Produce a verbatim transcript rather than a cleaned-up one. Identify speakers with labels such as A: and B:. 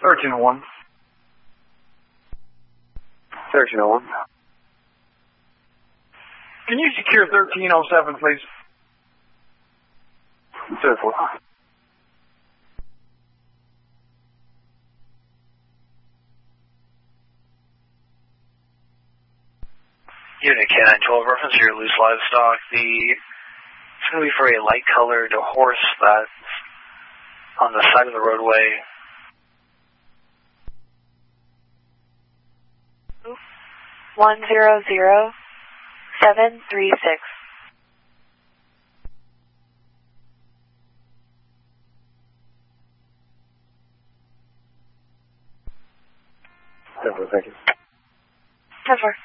A: thirteen oh one.
B: thirteen oh one.
A: Can you secure thirteen oh seven, please?
B: ten four.
C: Unit K nine twelve, reference to your loose livestock. The It's going to be for a light-colored horse that's on the side of the roadway.
D: One zero zero seven three six.
B: ten four, thank you.
D: ten four.